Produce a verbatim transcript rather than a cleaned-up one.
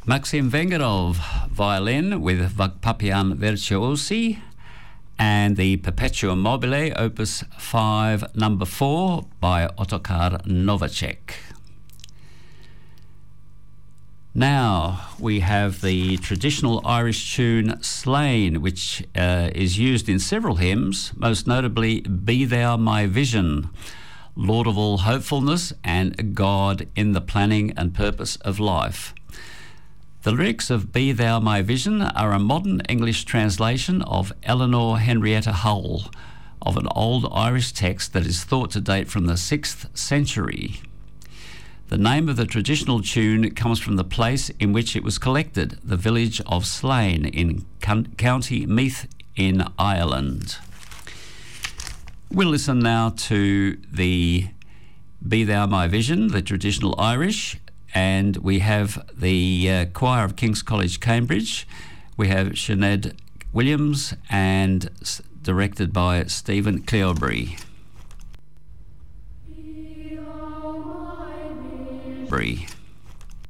Maxim Vengerov, violin with Vagpapian Virtuosi, and the Perpetuum Mobile, Opus five, number four, by Ottokar Novacek. Now we have the traditional Irish tune Slain, which uh, is used in several hymns, most notably Be Thou My Vision, Lord of all hopefulness and God in the planning and purpose of life. The lyrics of Be Thou My Vision are a modern English translation of Eleanor Henrietta Hull, of an old Irish text that is thought to date from the sixth century. The name of the traditional tune comes from the place in which it was collected, the village of Slane in County Meath in Ireland. We'll listen now to the Be Thou My Vision, the traditional Irish, and we have the uh, choir of King's College, Cambridge. We have Sinead Williams and s- directed by Stephen Cleobury. Bree.